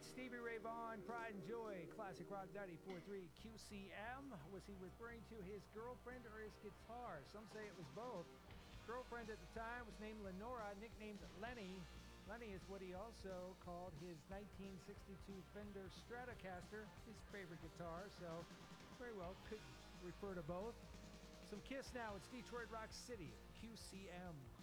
Stevie Ray Vaughan, Pride and Joy, Classic Rock 94.3 QCM. Was he referring to his girlfriend or his guitar? Some say it was both. Girlfriend at the time was named Lenora, nicknamed Lenny. Lenny is what he also called his 1962 Fender Stratocaster, his favorite guitar, so very well could refer to both. Some Kiss now. It's Detroit Rock City, QCM.